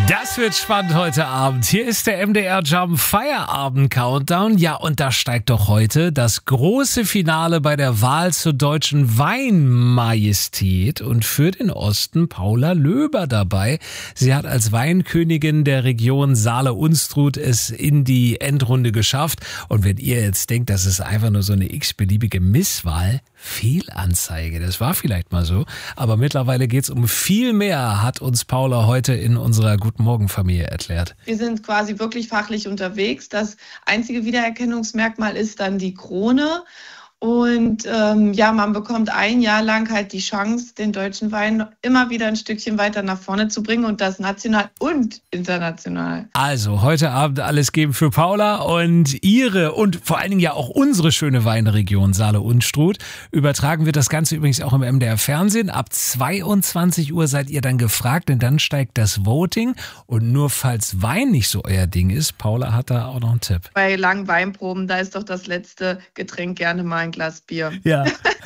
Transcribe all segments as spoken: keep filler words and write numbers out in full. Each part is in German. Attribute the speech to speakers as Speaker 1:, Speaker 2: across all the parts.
Speaker 1: Das wird spannend heute Abend. Hier ist der M D R Jump Feierabend Countdown. Ja, und da steigt doch heute das große Finale bei der Wahl zur deutschen Weinmajestät und für den Osten Paula Löber dabei. Sie hat als Weinkönigin der Region Saale-Unstrut es in die Endrunde geschafft. Und wenn ihr jetzt denkt, das ist einfach nur so eine x-beliebige Misswahl, Fehlanzeige, das war vielleicht mal so. Aber mittlerweile geht's um viel mehr, hat uns Paula heute in unserer Guten Morgen Familie erklärt.
Speaker 2: Wir sind quasi wirklich fachlich unterwegs. Das einzige Wiedererkennungsmerkmal ist dann die Krone. Und ähm, ja, man bekommt ein Jahr lang halt die Chance, den deutschen Wein immer wieder ein Stückchen weiter nach vorne zu bringen und das national und international.
Speaker 1: Also heute Abend alles geben für Paula und ihre und vor allen Dingen ja auch unsere schöne Weinregion Saale-Unstrut. Übertragen wird das Ganze übrigens auch im M D R Fernsehen. Ab zweiundzwanzig Uhr seid ihr dann gefragt, denn dann steigt das Voting. Und nur falls Wein nicht so euer Ding ist, Paula hat da auch noch einen Tipp.
Speaker 2: Bei langen Weinproben, da ist doch das letzte Getränk gerne mal ein Glas Bier.
Speaker 1: Ja.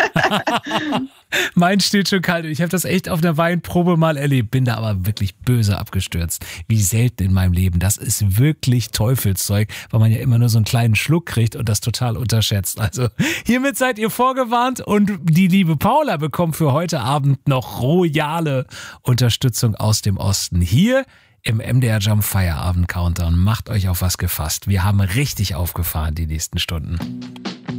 Speaker 1: Mein steht schon kalt. Ich habe das echt auf einer Weinprobe mal erlebt, bin da aber wirklich böse abgestürzt. Wie selten in meinem Leben. Das ist wirklich Teufelszeug, weil man ja immer nur so einen kleinen Schluck kriegt und das total unterschätzt. Also hiermit seid ihr vorgewarnt und die liebe Paula bekommt für heute Abend noch royale Unterstützung aus dem Osten. Hier im M D R Jump Feierabend Countdown. Macht euch auf was gefasst. Wir haben richtig aufgefahren die nächsten Stunden.